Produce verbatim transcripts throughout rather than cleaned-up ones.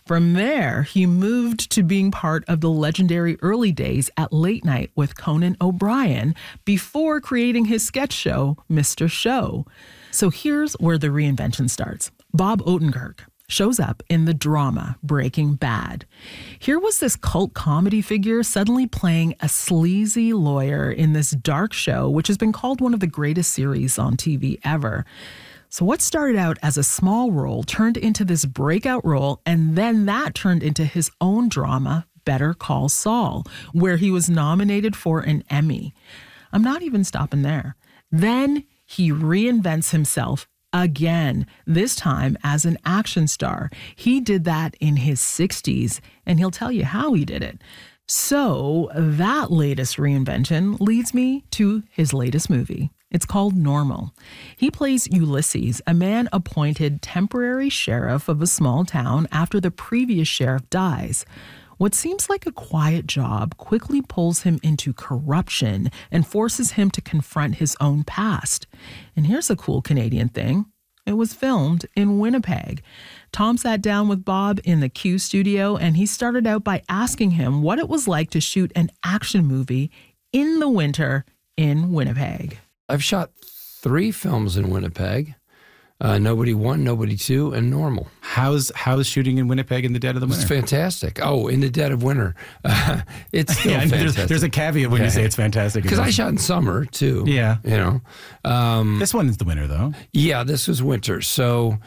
From there, he moved to being part of the legendary early days at Late Night with Conan O'Brien before creating his sketch show, Mister Show. So here's where the reinvention starts. Bob Odenkirk shows up in the drama Breaking Bad. Here was this cult comedy figure suddenly playing a sleazy lawyer in this dark show, which has been called one of the greatest series on T V ever. So what started out as a small role turned into this breakout role, and then that turned into his own drama, Better Call Saul, where he was nominated for an Emmy. I'm not even stopping there. Then he reinvents himself again, this time as an action star. He did that in his sixties, and he'll tell you how he did it. So that latest reinvention leads me to his latest movie. It's called Normal. He plays Ulysses, a man appointed temporary sheriff of a small town after the previous sheriff dies. What seems like a quiet job quickly pulls him into corruption and forces him to confront his own past. And here's a cool Canadian thing. It was filmed in Winnipeg. Tom sat down with Bob in the Q studio, and he started out by asking him what it was like to shoot an action movie in the winter in Winnipeg. I've shot three films in Winnipeg. Uh, Nobody One, Nobody Two, and Normal. How's how's shooting in Winnipeg in the dead of the winter? It's fantastic. Oh, in the dead of winter. Uh, it's still yeah, fantastic. There's, there's a caveat when yeah. you say it's fantastic. Because I shot in summer, too. Yeah. You know. Um, this one is the winter, though. Yeah, this was winter. So,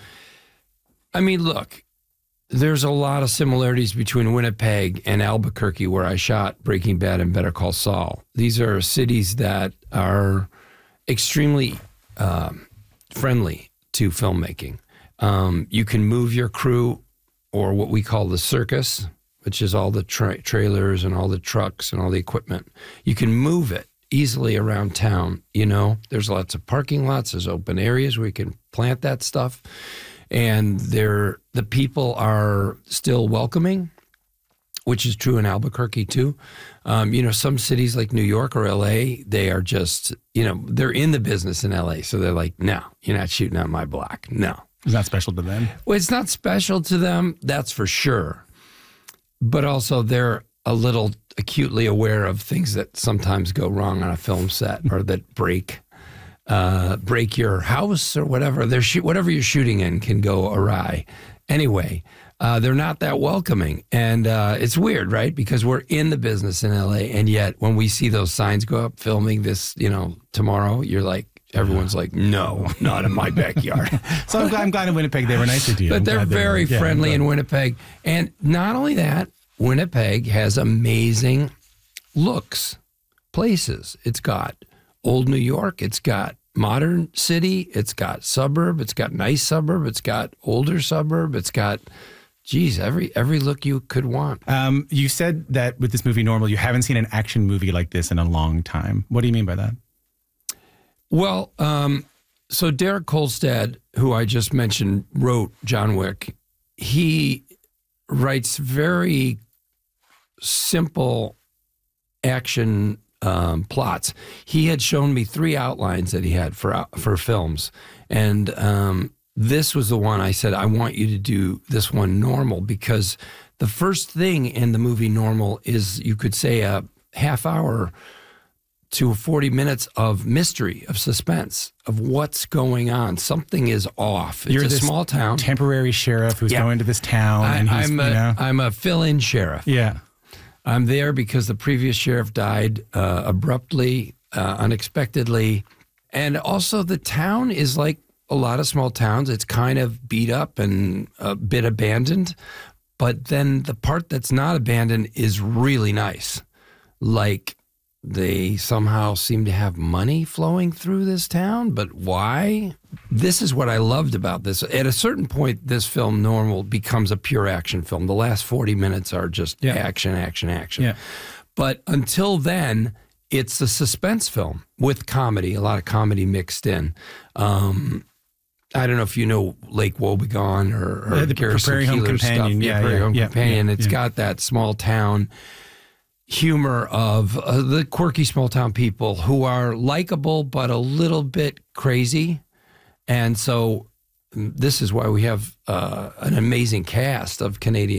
I mean, look, there's a lot of similarities between Winnipeg and Albuquerque, where I shot Breaking Bad and Better Call Saul. These are cities that are extremely um, friendly to filmmaking. Um, you can move your crew, or what we call the circus, which is all the tra- trailers and all the trucks and all the equipment. You can move it easily around town. You know, there's lots of parking lots, there's open areas where you can plant that stuff. And they're, the people are still welcoming, which is true in Albuquerque too. Um, you know, some cities like New York or L A, they are just, you know, they're in the business in L A. So they're like, no, you're not shooting on my block. No. It's not special to them? Well, it's not special to them, that's for sure. But also they're a little acutely aware of things that sometimes go wrong on a film set or that break uh, break your house or whatever. They're shoot, whatever you're shooting in can go awry. Anyway, Uh, they're not that welcoming. And uh, it's weird, right? Because we're in the business in L A, and yet when we see those signs go up, filming this, you know, tomorrow, you're like, everyone's like, no, not in my backyard. So I'm glad, I'm glad in Winnipeg they were nice to you. But they're very they were, friendly yeah, in Winnipeg. And not only that, Winnipeg has amazing looks, places. It's got old New York. It's got modern city. It's got suburb. It's got nice suburb. It's got older suburb. It's got... Geez, every every look you could want. Um, you said that with this movie, Normal, you haven't seen an action movie like this in a long time. What do you mean by that? Well, um, so Derek Kolstad, who I just mentioned, wrote John Wick. He writes very simple action um, plots. He had shown me three outlines that he had for for films, and um, this was the one I said, I want you to do this one, Normal, because the first thing in the movie Normal is, you could say, a half hour to forty minutes of mystery, of suspense, of what's going on. Something is off. It's You're a this small town. Temporary sheriff who's Yeah. going to this town. I, and he's, I'm, a, you know. I'm a fill-in sheriff. Yeah. I'm there because the previous sheriff died uh, abruptly, uh, unexpectedly. And also the town is like a lot of small towns. It's kind of beat up and a bit abandoned. But then the part that's not abandoned is really nice. Like they somehow seem to have money flowing through this town. But why? This is what I loved about this. At a certain point, this film, Normal, becomes a pure action film. The last forty minutes are just yeah. action, action, action. Yeah. But until then, it's a suspense film with comedy, a lot of comedy mixed in. Um, I don't know if you know Lake Wobegon or, or yeah, the Garrison Prairie Home Keillor Companion. stuff. Yeah, Prairie yeah, Home yeah, Companion. yeah, It's yeah. got that small town humor of uh, the quirky small town people who are likable but a little bit crazy. And so this is why we have uh, an amazing cast of Canadian